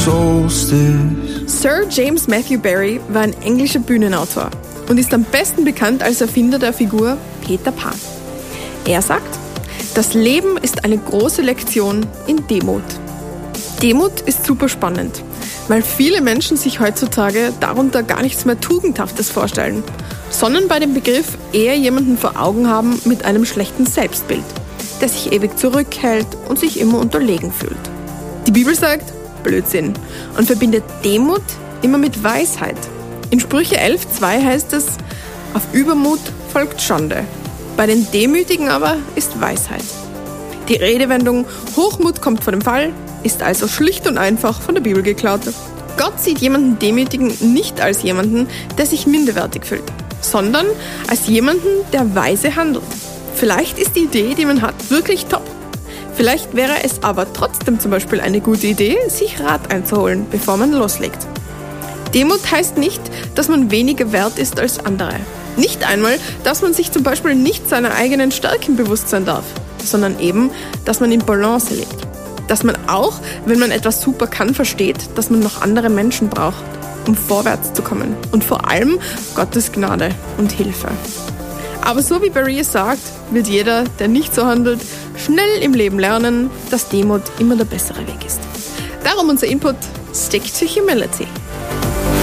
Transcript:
solstice. Sir James Matthew Barrie war ein englischer Bühnenautor und ist am besten bekannt als Erfinder der Figur Peter Pan. Er sagt, das Leben ist eine große Lektion in Demut. Demut ist super spannend, weil viele Menschen sich heutzutage darunter gar nichts mehr Tugendhaftes vorstellen, sondern bei dem Begriff eher jemanden vor Augen haben mit einem schlechten Selbstbild, der sich ewig zurückhält und sich immer unterlegen fühlt. Die Bibel sagt Blödsinn und verbindet Demut immer mit Weisheit. In Sprüche 11,2 heißt es, auf Übermut folgt Schande, bei den Demütigen aber ist Weisheit. Die Redewendung Hochmut kommt vor dem Fall ist also schlicht und einfach von der Bibel geklaut. Gott sieht jemanden Demütigen nicht als jemanden, der sich minderwertig fühlt, sondern als jemanden, der weise handelt. Vielleicht ist die Idee, die man hat, wirklich top. Vielleicht wäre es aber trotzdem zum Beispiel eine gute Idee, sich Rat einzuholen, bevor man loslegt. Demut heißt nicht, dass man weniger wert ist als andere. Nicht einmal, dass man sich zum Beispiel nicht seiner eigenen Stärken bewusst sein darf, sondern eben, dass man in Balance lebt. Dass man auch, wenn man etwas super kann, versteht, dass man noch andere Menschen braucht, um vorwärts zu kommen. Und vor allem Gottes Gnade und Hilfe. Aber so wie Barrie sagt, wird jeder, der nicht so handelt, schnell im Leben lernen, dass Demut immer der bessere Weg ist. Darum unser Input: Stick to humility.